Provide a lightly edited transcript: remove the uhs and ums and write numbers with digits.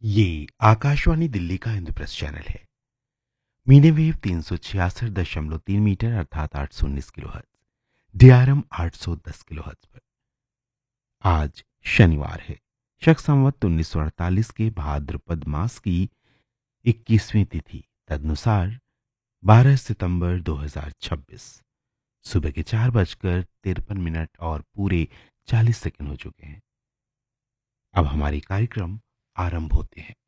ये आकाशवाणी दिल्ली का इंद्रप्रस्थ चैनल है। मीडियम वेव 366.3 मीटर अर्थात 819 किलोहर्ट्ज, डीआरएम 810 किलोहर्ट्ज पर। आज शनिवार है। शक संवत 1948 के भाद्रपद मास की 21वीं तिथि, तदनुसार 12 सितंबर 2026। सुबह के 4:53 और पूरे 40 सेकंड हो चुके हैं। अब हमारे कार्यक्रम आरंभ होते हैं।